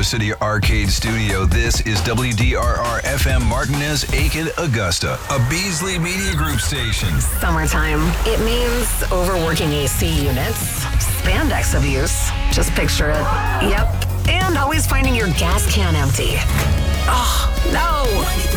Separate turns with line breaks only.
City Arcade Studio. This is WDRR FM Martinez, Aiken, Augusta, a Beasley Media Group station.
Summertime. It means overworking AC units, spandex abuse. Just picture it. Yep. And always finding your gas can empty. Oh, no.